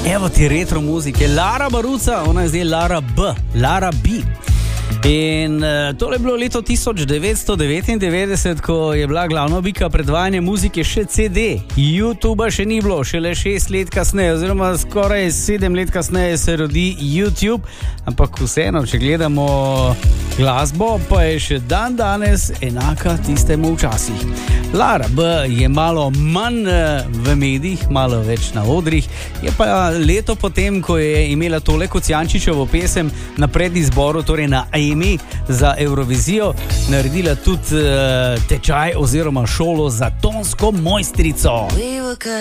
Evo ti retro muzike, Lara Baruca, ona je zdaj Lara B. In tole je bilo leto 1999, ko je bila glavna oblika predvajanja muzike še CD. YouTubea še ni bilo, šele 6 let kasneje, oziroma skoraj 7 let kasneje se rodi YouTube. Ampak vseeno, če gledamo glasbo, pa je še dan danes enaka tistemu včasih. Lara B je malo manj v medijih, malo več na odrih. Je pa leto potem, ko je imela tole Kocijančičevo pesem na predizboru, torej na EMI za Eurovizijo, naredila tudi tečaj oziroma šolo za tonsko mojstrico.